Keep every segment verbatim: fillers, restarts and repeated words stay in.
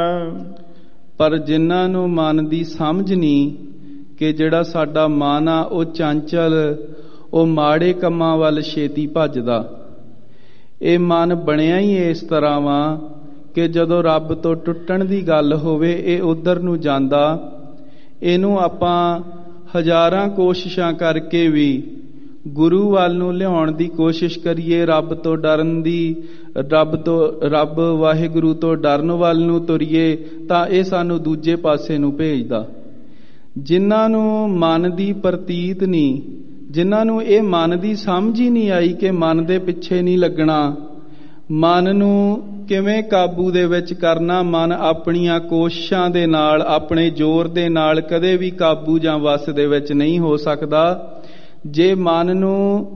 ਪਰ ਜਿਨ੍ਹਾਂ ਨੂੰ ਮਨ ਦੀ ਸਮਝ ਨਹੀਂ ਕਿ ਜਿਹੜਾ ਸਾਡਾ ਮਨ ਆ ਉਹ ਚੰਚਲ, ਉਹ ਮਾੜੇ ਕੰਮਾਂ ਵੱਲ ਛੇਤੀ ਭੱਜਦਾ। ਇਹ ਮਨ ਬਣਿਆ ਹੀ ਇਸ ਤਰ੍ਹਾਂ ਵਾ ਕਿ ਜਦੋਂ ਰੱਬ ਤੋਂ ਟੁੱਟਣ ਦੀ ਗੱਲ ਹੋਵੇ ਇਹ ਉਧਰ ਨੂੰ ਜਾਂਦਾ। ਇਹਨੂੰ ਆਪਾਂ ਹਜ਼ਾਰਾਂ ਕੋਸ਼ਿਸ਼ਾਂ ਕਰਕੇ ਵੀ ਗੁਰੂ ਵੱਲ ਨੂੰ ਲਿਆਉਣ ਦੀ ਕੋਸ਼ਿਸ਼ ਕਰੀਏ, ਰੱਬ ਤੋਂ ਡਰਨ ਦੀ, ਰੱਬ ਤੋਂ ਰੱਬ ਵਾਹਿਗੁਰੂ ਤੋਂ ਡਰਨ ਵੱਲ ਨੂੰ ਤੁਰੀਏ ਤਾਂ ਇਹ ਸਾਨੂੰ ਦੂਜੇ ਪਾਸੇ ਨੂੰ ਭੇਜਦਾ। ਜਿਨ੍ਹਾਂ ਨੂੰ ਮਨ ਦੀ ਪ੍ਰਤੀਤ ਨਹੀਂ, ਜਿਨ੍ਹਾਂ ਨੂੰ ਇਹ ਮਨ ਦੀ ਸਮਝ ਹੀ ਨਹੀਂ ਆਈ ਕਿ ਮਨ ਦੇ ਪਿੱਛੇ ਨਹੀਂ ਲੱਗਣਾ, ਮਨ ਨੂੰ ਕਿਵੇਂ ਕਾਬੂ ਦੇ ਵਿੱਚ ਕਰਨਾ, ਮਨ ਆਪਣੀਆਂ ਕੋਸ਼ਿਸ਼ਾਂ ਦੇ ਨਾਲ, ਆਪਣੇ ਜ਼ੋਰ ਦੇ ਨਾਲ ਕਦੇ ਵੀ ਕਾਬੂ ਜਾਂ ਵੱਸ ਦੇ ਵਿੱਚ ਨਹੀਂ ਹੋ ਸਕਦਾ। ਜੇ ਮਨ ਨੂੰ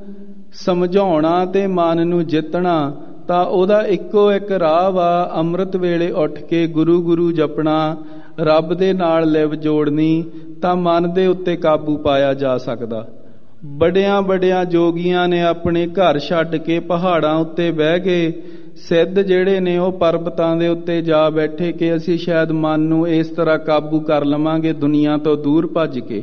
ਸਮਝਾਉਣਾ ਤੇ ਮਨ ਨੂੰ ਜਿੱਤਣਾ ਤਾਂ ਉਹਦਾ ਇੱਕੋ ਇੱਕ ਰਾਹ ਵਾ, ਅੰਮ੍ਰਿਤ ਵੇਲੇ ਉੱਠ ਕੇ ਗੁਰੂ ਗੁਰੂ ਜਪਣਾ, ਰੱਬ ਦੇ ਨਾਲ ਲਿਵ ਜੋੜਨੀ, ਤਾਂ ਮਨ ਦੇ ਉੱਤੇ ਕਾਬੂ ਪਾਇਆ ਜਾ ਸਕਦਾ। ਬੜਿਆਂ ਬੜਿਆਂ ਜੋਗੀਆਂ ਨੇ ਆਪਣੇ ਘਰ ਛੱਡ ਕੇ ਪਹਾੜਾਂ ਉੱਤੇ ਬਹਿ ਗਏ, ਸਿੱਧ ਜਿਹੜੇ ਨੇ ਉਹ ਪਰਬਤਾਂ ਦੇ ਉੱਤੇ ਜਾ ਬੈਠੇ ਕਿ ਅਸੀਂ ਸ਼ਾਇਦ ਮਨ ਨੂੰ ਇਸ ਤਰ੍ਹਾਂ ਕਾਬੂ ਕਰ ਲਵਾਂਗੇ ਦੁਨੀਆ ਤੋਂ ਦੂਰ ਭੱਜ ਕੇ।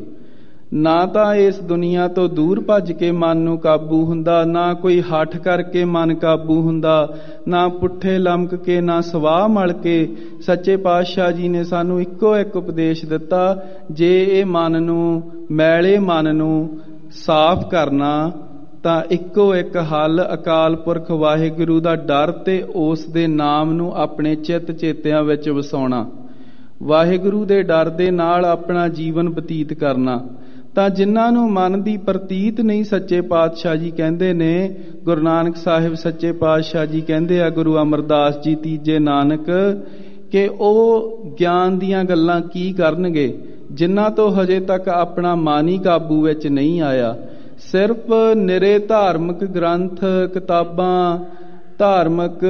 ਨਾ ਤਾਂ ਇਸ ਦੁਨੀਆ ਤੋਂ ਦੂਰ ਭੱਜ ਕੇ ਮਨ ਨੂੰ ਕਾਬੂ ਹੁੰਦਾ, ਨਾ ਕੋਈ ਹੱਠ ਕਰਕੇ ਮਨ ਕਾਬੂ ਹੁੰਦਾ, ਨਾ ਪੁੱਠੇ ਲਮਕ ਕੇ, ਨਾ ਸਵਾਹ ਮਲ ਕੇ। ਸੱਚੇ ਪਾਤਸ਼ਾਹ ਜੀ ਨੇ ਸਾਨੂੰ ਇੱਕੋ ਇੱਕ ਉਪਦੇਸ਼ ਦਿੱਤਾ, ਜੇ ਇਹ ਮਨ ਨੂੰ, ਮੈਲੇ ਮਨ ਨੂੰ ਸਾਫ਼ ਕਰਨਾ ਤਾਂ ਇੱਕੋ ਇੱਕ ਹੱਲ ਅਕਾਲ ਪੁਰਖ ਵਾਹਿਗੁਰੂ ਦਾ ਡਰ ਤੇ ਉਸ ਦੇ ਨਾਮ ਨੂੰ ਆਪਣੇ ਚਿੱਤ ਚੇਤਿਆਂ ਵਿੱਚ ਵਸਾਉਣਾ, ਵਾਹਿਗੁਰੂ ਦੇ ਡਰ ਦੇ ਨਾਲ ਆਪਣਾ ਜੀਵਨ ਬਤੀਤ ਕਰਨਾ। ਤਾਂ ਜਿਨ੍ਹਾਂ ਨੂੰ ਮਨ ਦੀ ਪ੍ਰਤੀਤ ਨਹੀਂ, ਸੱਚੇ ਪਾਤਸ਼ਾਹ ਜੀ ਕਹਿੰਦੇ ਨੇ, ਗੁਰੂ ਨਾਨਕ ਸਾਹਿਬ ਸੱਚੇ ਪਾਤਸ਼ਾਹ ਜੀ ਕਹਿੰਦੇ ਆ, ਗੁਰੂ ਅਮਰਦਾਸ ਜੀ ਤੀਜੇ ਨਾਨਕ, ਕਿ ਉਹ ਗਿਆਨ ਦੀਆਂ ਗੱਲਾਂ ਕੀ ਕਰਨਗੇ ਜਿਨ੍ਹਾਂ ਤੋਂ ਹਜੇ ਤੱਕ ਆਪਣਾ ਮਨ ਹੀ ਕਾਬੂ ਵਿੱਚ ਨਹੀਂ ਆਇਆ। ਸਿਰਫ ਨਿਰੇ ਧਾਰਮਿਕ ਗ੍ਰੰਥ, ਕਿਤਾਬਾਂ, ਧਾਰਮਿਕ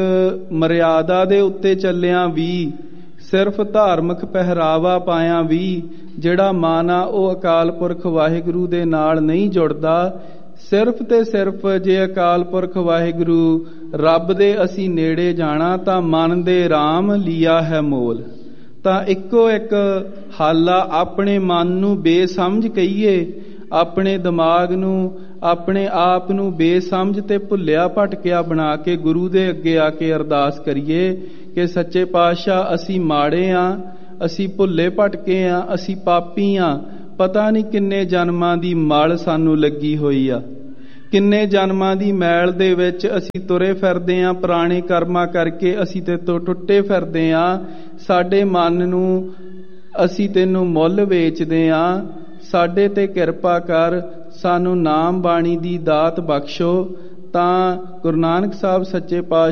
ਮਰਿਆਦਾ ਦੇ ਉੱਤੇ ਚੱਲਿਆਂ ਵੀ, ਸਿਰਫ ਧਾਰਮਿਕ ਪਹਿਰਾਵਾ ਪਾਇਆ ਵੀ ਜਿਹੜਾ ਮਨ ਆ ਉਹ ਅਕਾਲ ਪੁਰਖ ਵਾਹਿਗੁਰੂ ਦੇ ਨਾਲ ਨਹੀਂ ਜੁੜਦਾ। ਸਿਰਫ ਤੇ ਸਿਰਫ ਜੇ ਅਕਾਲ ਪੁਰਖ ਵਾਹਿਗੁਰੂ ਰੱਬ ਦੇ ਅਸੀਂ ਨੇੜੇ ਜਾਣਾ ਤਾਂ ਮਨ ਦੇ ਰਾਮ ਲਿਆ ਹੈ ਮੋਲ। ਤਾਂ ਇੱਕੋ ਇੱਕ ਹੱਲ ਆ, ਆਪਣੇ ਮਨ ਨੂੰ ਬੇਸਮਝ ਕਹੀਏ, ਆਪਣੇ ਦਿਮਾਗ ਨੂੰ, ਆਪਣੇ ਆਪ ਨੂੰ ਬੇਸਮਝ ਤੇ ਭੁੱਲਿਆ ਭਟਕਿਆ ਬਣਾ ਕੇ ਗੁਰੂ ਦੇ ਅੱਗੇ ਆ ਕੇ ਅਰਦਾਸ ਕਰੀਏ ਕਿ ਸੱਚੇ ਪਾਤਸ਼ਾਹ ਅਸੀਂ ਮਾੜੇ ਆ, ਅਸੀਂ ਭੁੱਲੇ ਭਟਕੇ ਆ, ਅਸੀਂ ਪਾਪੀ ਆ, ਪਤਾ ਨਹੀਂ ਕਿੰਨੇ ਜਨਮਾਂ ਦੀ ਮਲ ਸਾਨੂੰ ਲੱਗੀ ਹੋਈ ਆ, ਕਿੰਨੇ ਜਨਮਾਂ ਦੀ ਮੈਲ ਦੇ ਵਿੱਚ ਅਸੀਂ ਤੁਰੇ ਫਿਰਦੇ ਆ, ਪੁਰਾਣੇ ਕਰਮਾਂ ਕਰਕੇ ਅਸੀਂ ਤੇ ਤੋਂ ਟੁੱਟੇ ਫਿਰਦੇ ਆ। ਸਾਡੇ ਮਨ ਨੂੰ ਅਸੀਂ ਤੈਨੂੰ ਮੁੱਲ ਵੇਚਦੇ ਆ, ਸਾਡੇ ਤੇ ਕਿਰਪਾ ਕਰ, ਸਾਨੂੰ ਨਾਮ ਬਾਣੀ ਦੀ ਦਾਤ ਬਖਸ਼ੋ। ਤਾਂ ਗੁਰੂ ਨਾਨਕ ਸਾਹਿਬ ਸੱਚੇ ਪਾਤਸ਼ਾਹ